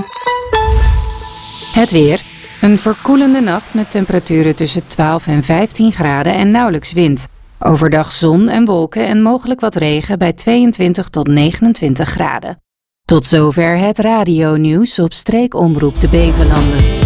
Het weer. Een verkoelende nacht met temperaturen tussen 12 en 15 graden en nauwelijks wind. Overdag zon en wolken en mogelijk wat regen bij 22 tot 29 graden. Tot zover het radionieuws op streekomroep de Bevelanden.